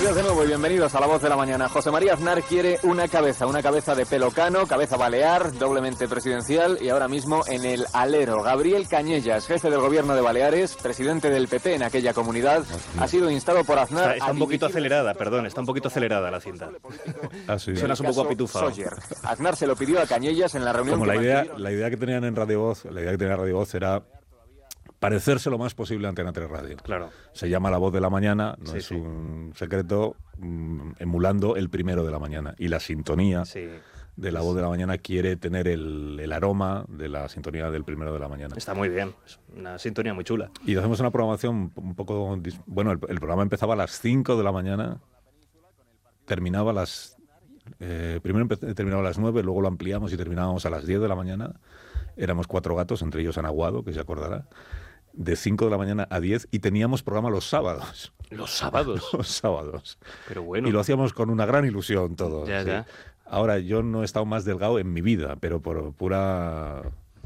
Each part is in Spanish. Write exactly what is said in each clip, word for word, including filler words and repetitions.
días de nuevo y bienvenidos a La Voz de la Mañana. José María Aznar quiere una cabeza, una cabeza de pelo cano, cabeza balear, doblemente presidencial y ahora mismo en el alero. Gabriel Cañellas, jefe del gobierno de Baleares, presidente del P P en aquella comunidad, ha sido instado por Aznar... Está, está un poquito acelerada, perdón, está un poquito acelerada la cinta. Ah, sí. Suenas un poco apitufado. Aznar se lo pidió a Cañellas en la reunión... Como que la idea, mantuvieron... la idea que tenían en Radio Voz, la idea que tenía Radio Voz era parecerse lo más posible a Antena tres Radio. Claro. Se llama La Voz de la Mañana, no Sí, es sí. un secreto, mm, emulando el primero de la mañana. Y la sintonía Sí. de La Voz de la Mañana quiere tener el, el aroma de la sintonía del primero de la mañana. Está muy bien, es una sintonía muy chula. Y hacemos una programación un poco... dis- Bueno, el, el programa empezaba a las cinco de la mañana, terminaba a las... Eh, primero empe- terminaba a las nueve, luego lo ampliamos y terminábamos a las diez de la mañana. Éramos cuatro gatos, entre ellos Anaguado, que se acordará. De cinco de la mañana a diez y teníamos programa los sábados. Los sábados. Los sábados. Pero bueno. Y lo hacíamos con una gran ilusión todo. Ya, sí. ya. Ahora, yo no he estado más delgado en mi vida, pero por pura...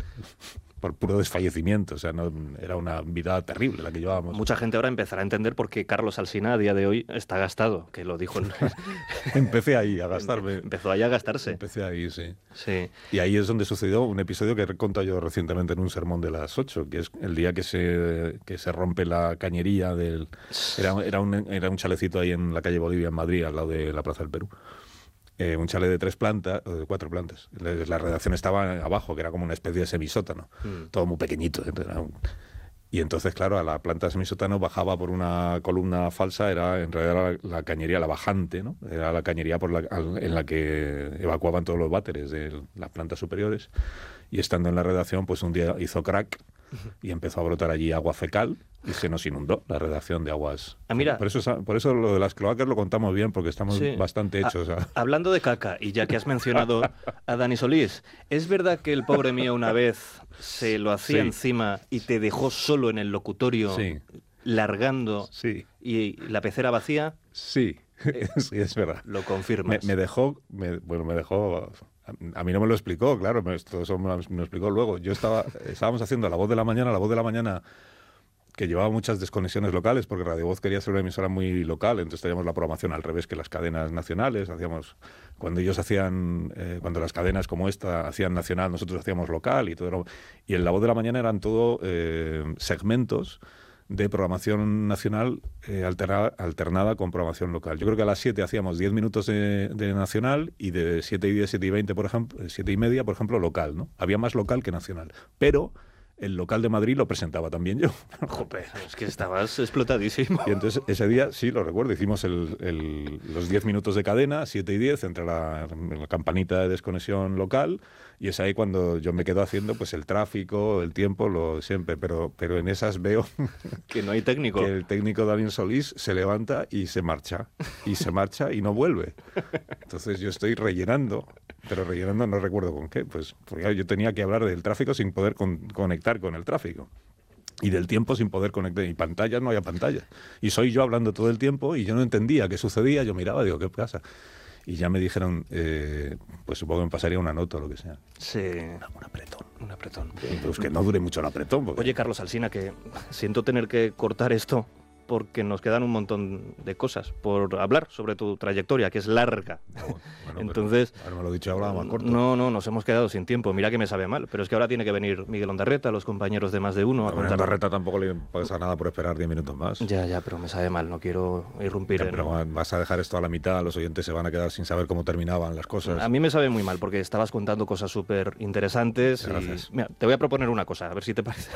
por puro desfallecimiento. O sea, no, era una vida terrible la que llevábamos. Mucha gente ahora empezará a entender por qué Carlos Alsina a día de hoy está gastado, que lo dijo. En... Empecé ahí a gastarme. Empezó ahí a gastarse. Empecé ahí, sí. Sí. Y ahí es donde sucedió un episodio que he contado yo recientemente en un sermón de las ocho, que es el día que se, que se rompe la cañería del... Era, era, un, era un chalecito ahí en la calle Bolivia, en Madrid, al lado de la Plaza del Perú. Eh, un chalet de tres plantas, o de cuatro plantas. La, la redacción estaba abajo, que era como una especie de semisótano. Mm. Todo muy pequeñito. Era un... Y entonces, claro, a la planta de semisótano bajaba por una columna falsa, era en realidad la, la cañería, la bajante, ¿no? Era la cañería por la, al, en la que evacuaban todos los váteres de las plantas superiores. Y estando en la redacción, pues un día hizo crack y empezó a brotar allí agua fecal y se nos inundó la redacción de aguas. Ah, mira. Por eso, por eso lo de las cloacas lo contamos bien, porque estamos Sí. bastante hechos. A- ¿sabes? hablando de caca, y ya que has mencionado a Dani Solís, ¿es verdad que el pobre mío una vez se lo hacía Sí. encima y te dejó solo en el locutorio, Sí. largando Sí, y la pecera vacía? sí, sí, es verdad. Lo Me, confirmas. me dejó, me- bueno, me dejó... A, a mí no me lo explicó, claro, me, esto, eso me, lo, me lo explicó luego. Yo estaba, estábamos haciendo La Voz de la Mañana, La Voz de la Mañana, que llevaba muchas desconexiones locales, porque Radio Voz quería ser una emisora muy local, entonces teníamos la programación al revés que las cadenas nacionales, hacíamos, cuando ellos hacían, eh, cuando las cadenas como esta hacían nacional, nosotros hacíamos local, y todo era- y en La Voz de la Mañana eran todo eh, segmentos de programación nacional eh, alternada, alternada con programación local. Yo creo que a las siete hacíamos diez minutos de, de nacional y de siete y diez, siete y veinte, por ejemplo, siete y media, por ejemplo, local, ¿no? Había más local que nacional. Pero el local de Madrid lo presentaba también yo. Jope, es que estabas explotadísimo. Y entonces ese día, sí, lo recuerdo, hicimos el, el, los diez minutos de cadena, siete y diez, entre la, la campanita de desconexión local, y es ahí cuando yo me quedo haciendo pues el tráfico, el tiempo, lo siempre, pero, pero en esas veo Que no hay técnico. que el técnico Daniel Solís se levanta y se marcha, y se marcha y no vuelve. Entonces yo estoy rellenando, pero rellenando no recuerdo con qué, pues porque yo tenía que hablar del tráfico sin poder con, conectar con el tráfico. Y del tiempo sin poder conectar. Y pantallas, no había pantallas. Y soy yo hablando todo el tiempo y yo no entendía qué sucedía. Yo miraba, digo, ¿qué pasa? Y ya me dijeron, eh, pues supongo que me pasaría una nota o lo que sea. Sí. Un apretón. Un apretón. Pues que no dure mucho el apretón. Porque... Oye, Carlos Alsina, que siento tener que cortar esto porque nos quedan un montón de cosas por hablar sobre tu trayectoria, que es larga. Bueno, bueno, Entonces, pero, ahora me lo he dicho ahora más corto. no, no, nos hemos quedado sin tiempo. Mira que me sabe mal, pero es que ahora tiene que venir Miguel Ondarreta, los compañeros de Más de Uno, a A contar. Ondarreta tampoco le pasa nada por esperar diez minutos más. Ya, ya, pero me sabe mal, no quiero irrumpir Ya, en... pero vas a dejar esto a la mitad, los oyentes se van a quedar sin saber cómo terminaban las cosas. A mí me sabe muy mal porque estabas contando cosas súper interesantes. Gracias. Y, mira, te voy a proponer una cosa, a ver si te parece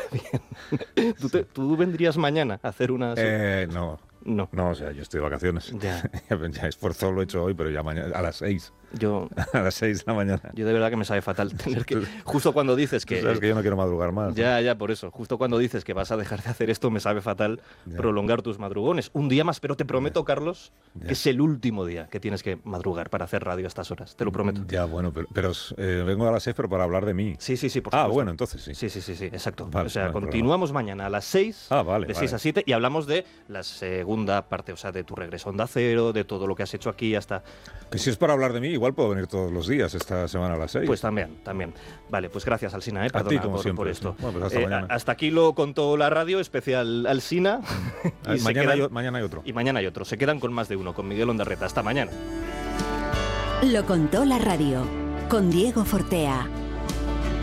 bien. ¿Tú, te- tú vendrías mañana a hacer una... Eh, no, No, no, o sea, yo estoy de vacaciones. Ya. ya esfuerzo lo he hecho hoy, pero ya mañana, a las seis. yo... A las seis de la mañana. Yo de verdad que me sabe fatal tener que... Justo cuando dices que... Tú sabes que yo no quiero madrugar más. Ya, ya, por eso. Justo cuando dices que vas a dejar de hacer esto, me sabe fatal Ya. prolongar tus madrugones. Un día más, pero te prometo, Carlos, Ya. que es el último día que tienes que madrugar para hacer radio a estas horas. Te lo prometo. Ya, bueno, pero, pero eh, vengo a las seis, pero para hablar de mí. Sí, sí, sí, por Ah, supuesto. bueno, entonces sí. Sí, sí, sí, sí, exacto. Vale, o sea, vale, continuamos mañana a las seis, Ah, vale, de seis vale. a siete, y hablamos de la segunda parte, o sea, de tu regreso a Onda Cero, de todo lo que has hecho aquí hasta... Que si es para hablar de mí, igual igual puedo venir todos los días esta semana a las seis. Pues también, también. Vale, pues gracias, Alsina, ¿eh? A ti, como por, siempre, por esto. sí. Bueno, pues hasta Eh, mañana. Hasta aquí lo contó la radio, especial Alsina. y mañana, quedan, hay, mañana hay otro. Y mañana hay otro. Se quedan con más de uno, con Miguel Ondarreta. Hasta mañana. Lo contó la radio, con Diego Fortea.